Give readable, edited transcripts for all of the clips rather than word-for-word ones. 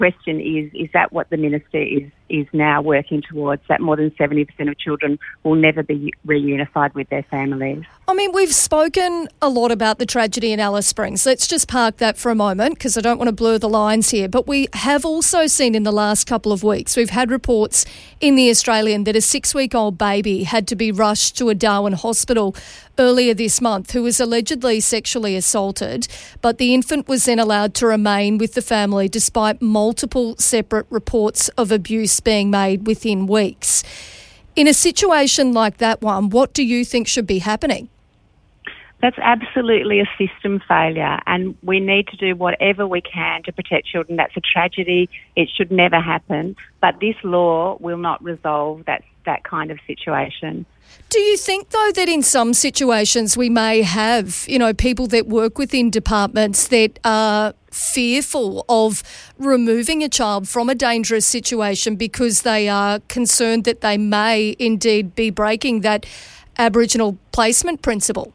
question is that what the Minister is now working towards, that more than 70% of children will never be reunified with their families? I mean, we've spoken a lot about the tragedy in Alice Springs. Let's just park that for a moment because I don't want to blur the lines here. But we have also seen in the last couple of weeks, we've had reports in The Australian that a 6-week-old baby had to be rushed to a Darwin hospital earlier this month who was allegedly sexually assaulted, but the infant was then allowed to remain with the family despite multiple separate reports of abuse being made within weeks. In a situation like that one, what do you think should be happening? That's absolutely a system failure, and we need to do whatever we can to protect children. That's a tragedy. It should never happen, but this law will not resolve that kind of situation. Do you think, though, that in some situations we may have, people that work within departments that are fearful of removing a child from a dangerous situation because they are concerned that they may indeed be breaking that Aboriginal placement principle?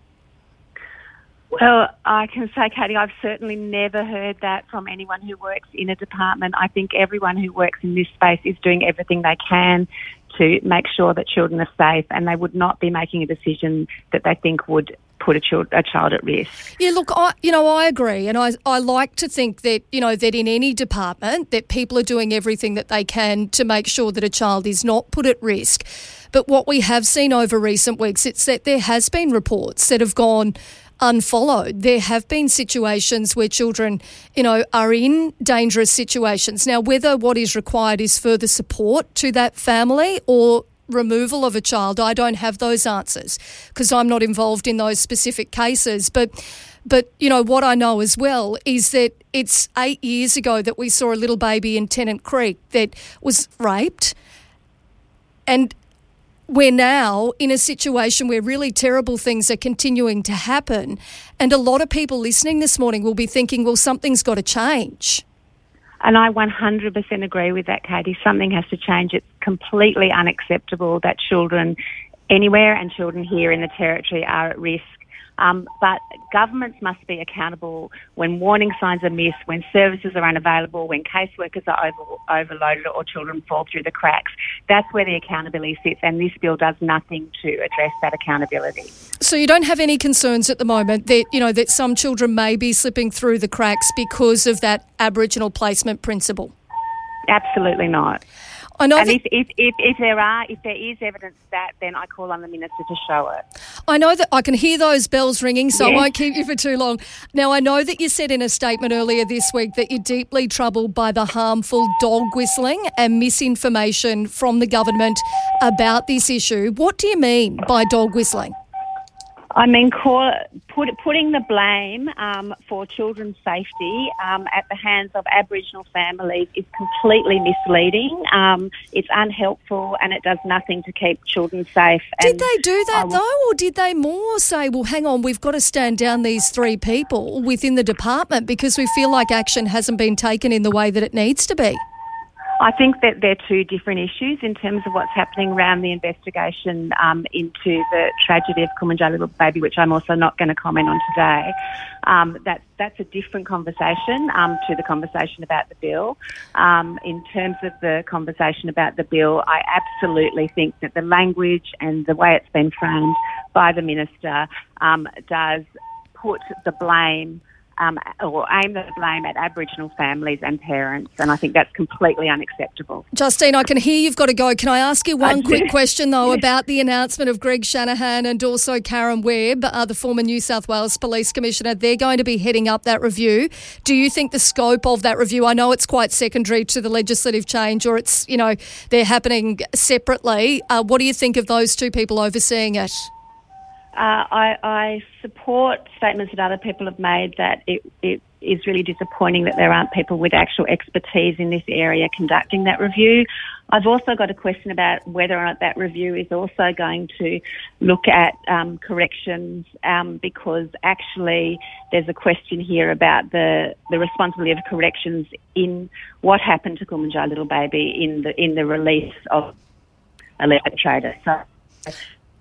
Well, I can say, Katie, I've certainly never heard that from anyone who works in a department. I think everyone who works in this space is doing everything they can to make sure that children are safe, and they would not be making a decision that they think would put a child at risk. Yeah, look, I agree, and I like to think that, that in any department that people are doing everything that they can to make sure that a child is not put at risk. But what we have seen over recent weeks, it's that there has been reports that have gone unfollowed. There have been situations where children, are in dangerous situations. Now, whether what is required is further support to that family or removal of a child, I don't have those answers because I'm not involved in those specific cases. But what I know as well is that it's 8 years ago that we saw a little baby in Tennant Creek that was raped, and we're now in a situation where really terrible things are continuing to happen, and a lot of people listening this morning will be thinking, well, something's got to change. And I 100% agree with that, Katie. Something has to change. It's completely unacceptable that children anywhere and children here in the Territory are at risk. But governments must be accountable when warning signs are missed, when services are unavailable, when caseworkers are overloaded or children fall through the cracks. That's where the accountability sits, and this bill does nothing to address that accountability. So you don't have any concerns at the moment that, that some children may be slipping through the cracks because of that Aboriginal placement principle? Absolutely not. I know, and if there is evidence of that, then I call on the Minister to show it. I know that I can hear those bells ringing, so yes. I won't keep you for too long. Now, I know that you said in a statement earlier this week that you're deeply troubled by the harmful dog whistling and misinformation from the government about this issue. What do you mean by dog whistling? I mean, putting the blame for children's safety at the hands of Aboriginal families is completely misleading. It's unhelpful, and it does nothing to keep children safe. Did they do that, though, or did they more say, well, hang on, we've got to stand down these 3 people within the department because we feel like action hasn't been taken in the way that it needs to be? I think that they're 2 different issues in terms of what's happening around the investigation into the tragedy of Kumanjai little baby, which I'm also not going to comment on today. That's a different conversation to the conversation about the bill. In terms of the conversation about the bill, I absolutely think that the language and the way it's been framed by the Minister does put the blame or aim the blame at Aboriginal families and parents, and I think that's completely unacceptable. Justine, I can hear you've got to go. Can I ask you one quick question, though, about the announcement of Greg Shanahan and also Karen Webb, the former New South Wales Police Commissioner? They're going to be heading up that review. Do you think the scope of that review, I know it's quite secondary to the legislative change, or it's, they're happening separately. What do you think of those 2 people overseeing it? I support statements that other people have made that it is really disappointing that there aren't people with actual expertise in this area conducting that review. I've also got a question about whether or not that review is also going to look at corrections because actually there's a question here about the responsibility of corrections in what happened to Kumanjai little baby in the release of a perpetrator. So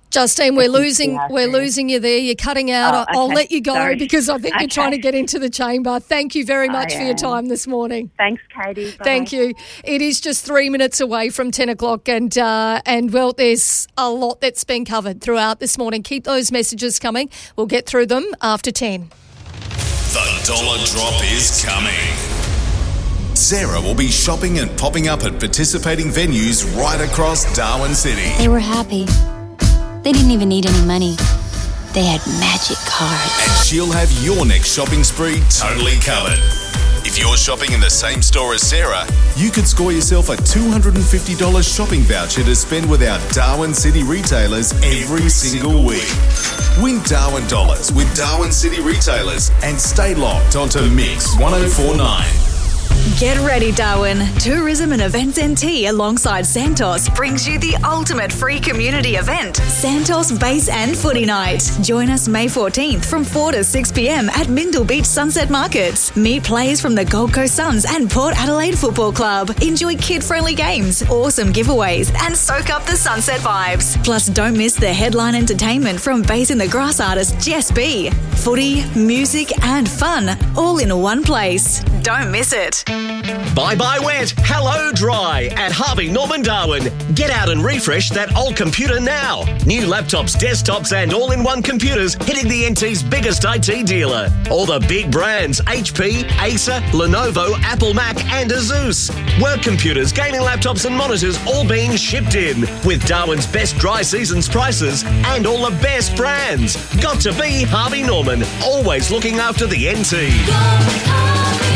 Justine, we're losing you there. You're cutting out. Oh, okay. I'll let you go because I think you're Okay. trying to get into the chamber. Thank you very much for your time this morning. Thanks, Katie. Bye. Thank you. It is just 3 minutes away from 10 o'clock and well, there's a lot that's been covered throughout this morning. Keep those messages coming. We'll get through them after 10. The dollar drop is coming. Sarah will be shopping and popping up at participating venues right across Darwin City. They were happy. They didn't even need any money. They had magic cards. And she'll have your next shopping spree totally covered. If you're shopping in the same store as Sarah, you could score yourself a $250 shopping voucher to spend with our Darwin City retailers every single week. Win Darwin dollars with Darwin City retailers and stay locked onto Mix 1049. Get ready, Darwin. Tourism and Events NT alongside Santos brings you the ultimate free community event, Santos Base and Footy Night. Join us May 14th from 4 to 6 p.m. at Mindle Beach Sunset Markets. Meet players from the Gold Coast Suns and Port Adelaide Football Club. Enjoy kid-friendly games, awesome giveaways, and soak up the sunset vibes. Plus, don't miss the headline entertainment from Base in the Grass artist Jess B. Footy, music, and fun, all in one place. Don't miss it. Bye-bye wet, hello dry at Harvey Norman Darwin. Get out and refresh that old computer now. New laptops, desktops and all-in-one computers hitting the NT's biggest IT dealer. All the big brands, HP, Acer, Lenovo, Apple Mac and Asus. Work computers, gaming laptops and monitors all being shipped in. With Darwin's best dry seasons prices and all the best brands. Got to be Harvey Norman, always looking after the NT.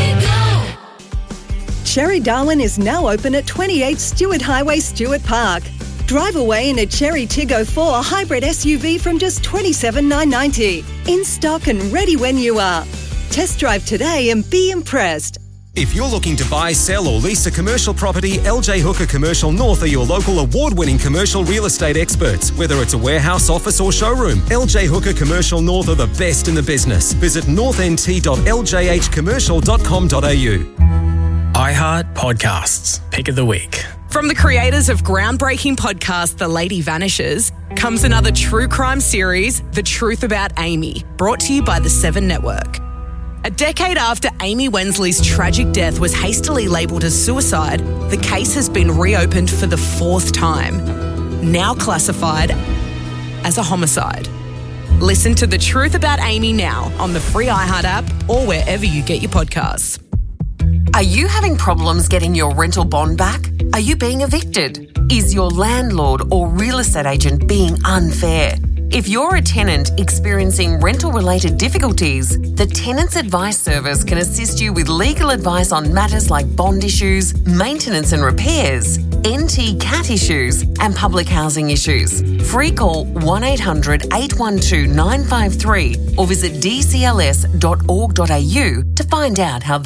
Cherry Darwin is now open at 28 Stewart Highway, Stewart Park. Drive away in a Cherry Tiggo 4 hybrid SUV from just $27,990. In stock and ready when you are. Test drive today and be impressed. If you're looking to buy, sell or lease a commercial property, LJ Hooker Commercial North are your local award-winning commercial real estate experts. Whether it's a warehouse, office or showroom, LJ Hooker Commercial North are the best in the business. Visit northnt.ljhcommercial.com.au. iHeart Podcasts, Pick of the Week. From the creators of groundbreaking podcast The Lady Vanishes comes another true crime series, The Truth About Amy, brought to you by the Seven Network. A decade after Amy Wensley's tragic death was hastily labelled as suicide, the case has been reopened for the fourth time, now classified as a homicide. Listen to The Truth About Amy now on the free iHeart app or wherever you get your podcasts. Are you having problems getting your rental bond back? Are you being evicted? Is your landlord or real estate agent being unfair? If you're a tenant experiencing rental-related difficulties, the Tenants Advice Service can assist you with legal advice on matters like bond issues, maintenance and repairs, NT CAT issues and public housing issues. Free call 1-800-812-953 or visit dcls.org.au to find out how